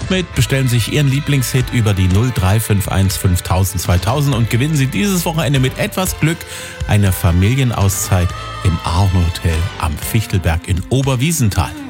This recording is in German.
auch mit. Bestellen Sie sich Ihren Lieblingshit über die 0351 5000 2000 und gewinnen Sie dieses Wochenende mit etwas Glück eine Familienauszeit im Arno Hotel am Fichtelberg in Oberwiesenthal.